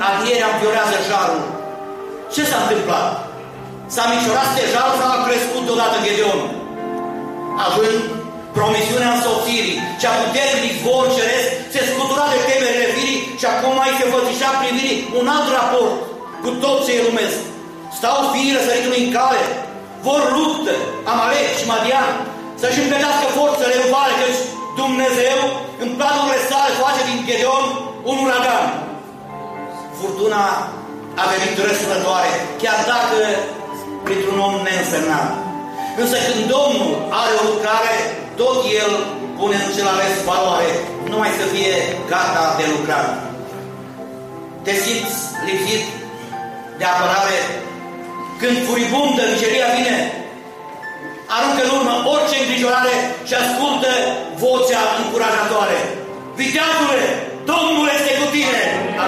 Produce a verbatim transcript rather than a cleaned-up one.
Adierea înviorează jarul. Ce s-a întâmplat? S-a micșorat stejarul sau a crescut deodată Gedeon? Având promisiunea însoțirii, cea puternic zbor ceresc, se scutura de temerile firii și acum mai se vățișa privirii un alt raport cu tot ce îi lumesc. Stau fiii răsăritului în cale, vor luptă, Amalek și Madian, să-și împletească forțele în vale, căci Dumnezeu, în planurile sale, face din Gedeon un uragan. Furtuna a venit răsunătoare, chiar dacă printr-un om neînsemnat. Însă când Domnul are o lucrare, tot El pune în cel ales valoare, numai să fie gata de lucrat. Te simți lipsit de apărare? Când furibundă viceria vine, aruncă în urmă orice îngrijorare și ascultă vocea încurajatoare. Viteazule, Domnul este cu tine!